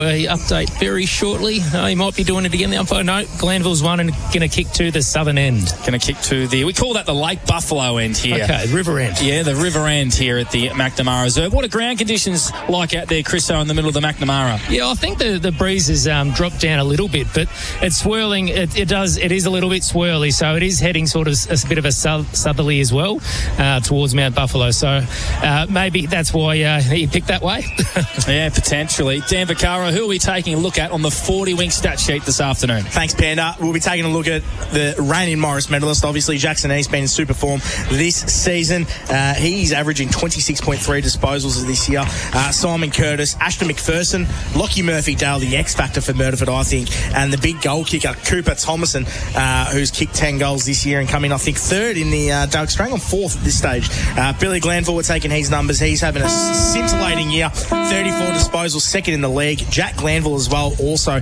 Update very shortly. He might be doing it again. The umpire, no, Glanville's one and going to kick to the southern end. Going to kick to we call that the Lake Buffalo end here. Okay, river end. Yeah, the river end here at the McNamara Reserve. What are ground conditions like out there, Chriso, in the middle of the McNamara? Yeah, I think the breeze has dropped down a little bit, but it's swirling. It is a little bit swirly, so it is heading sort of a bit of a southerly as well towards Mount Buffalo. So maybe that's why he picked that way. Yeah, potentially. Dan Vaccaro, who are we taking a look at on the 40 Wing stat sheet this afternoon? Thanks, Panda. We'll be taking a look at the reigning Morris medalist. Obviously, Jackson East been in super form this season. He's averaging 26.3 disposals this year. Simon Curtis, Ashton McPherson, Lockie Murphy-Dale, the X-factor for Murderford, I think, and the big goal kicker, Cooper Thomason, who's kicked 10 goals this year and coming, I think, third in the Doug Strang, on fourth at this stage. Billy Glanville, we're taking his numbers. He's having a scintillating year, 34 disposals, second in the league. Jack Glanville as well, also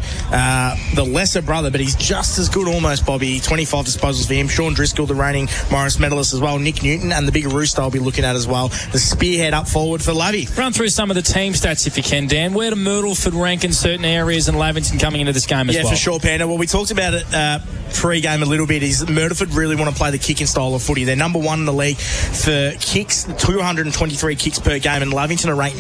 the lesser brother, but he's just as good almost, Bobby. 25 disposals for him. Sean Driscoll, the reigning Morris medalist as well. Nick Newton, and the big rooster I'll be looking at as well. The spearhead up forward for Lavy. Run through some of the team stats if you can, Dan. Where do Myrtleford rank in certain areas and Lavington coming into this game as well? Yeah, for sure, Panda. Well, we talked about it pre-game a little bit. Is Myrtleford really want to play the kicking style of footy? They're number one in the league for kicks, 223 kicks per game, and Lavington are ranked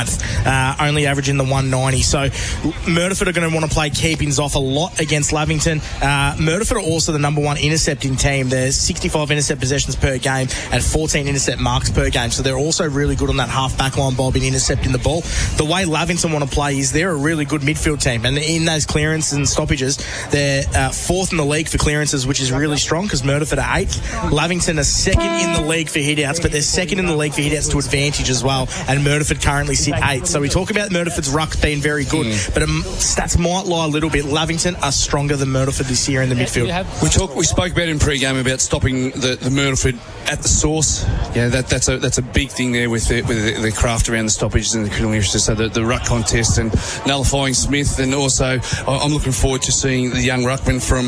9th, only averaging the 190. So Myrtleford are going to want to play keepings off a lot against Lavington. Myrtleford are also the number one intercepting team. There's 65 intercept possessions per game and 14 intercept marks per game. So they're also really good on that half-back line, Bob, in intercepting the ball. The way Lavington want to play is they're a really good midfield team. And in those clearances and stoppages, they're fourth in the league for clearances, which is really strong because Myrtleford are 8th. Lavington are second in the league for hit-outs, but they're second in the league for hit-outs to advantage as well. And Myrtleford currently sit 8th. So we talk about Myrtleford's ruck being very good, but stats might lie a little bit. Lavington are stronger than Myrtleford this year in the midfield. We spoke about in pre-game about stopping the Myrtleford at the source. Yeah, that's a big thing there with the craft around the stoppages and the criminal issues. So the ruck contest and nullifying Smith, and also I'm looking forward to seeing the young ruckman from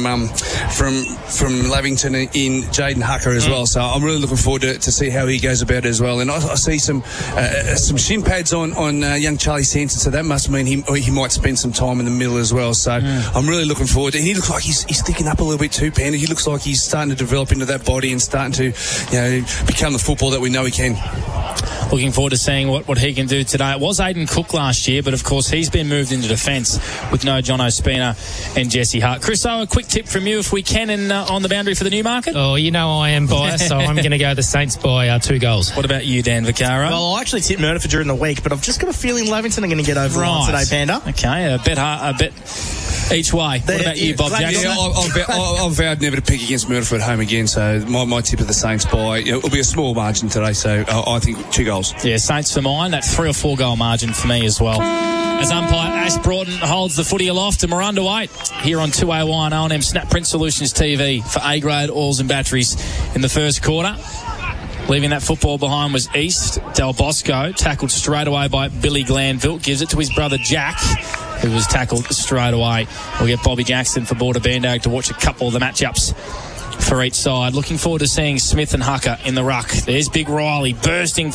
Lavington in Jaden Hucker as well. So I'm really looking forward to see how he goes about it as well. And I see some shin pads on young Charlie Sanson, so that must mean he might spend some time in the middle as well. So I'm really looking forward to it. He looks like he's thickening up a little bit too, Panda. He looks like he's starting to develop into that body and starting to become the football that we know he can. Looking forward to seeing what he can do today. It was Aidan Cook last year, but of course he's been moved into defence with no John Ospina and Jesse Hart. Chris, a quick tip from you if we can on the boundary for the Newmarket? Oh, you know I am biased, so I'm going to go the Saints by 2 goals. What about you, Dan Vaccaro? Well, I actually tipped Murderford during the week, but I've just got a feeling Lavington are going to get over the line today, Panda. Okay, a bet each way. What about you, Bob Jackson? Yeah, I've vowed never to pick against Myrtleford at home again, so my tip of the Saints by, it'll be a small margin today, so I think 2 goals. Yeah, Saints for mine. That 3 or 4 goal margin for me as well. As umpire Ash Broughton holds the footy aloft, and we're underway here on 2AY O&M Snap Print Solutions TV for A-grade oils and batteries in the first quarter. Leaving that football behind was East. Del Bosco tackled straight away by Billy Glanville. Gives it to his brother Jack, who was tackled straight away. We'll get Bobby Jackson for Border Bandag to watch a couple of the matchups for each side. Looking forward to seeing Smith and Hucker in the ruck. There's Big Riley bursting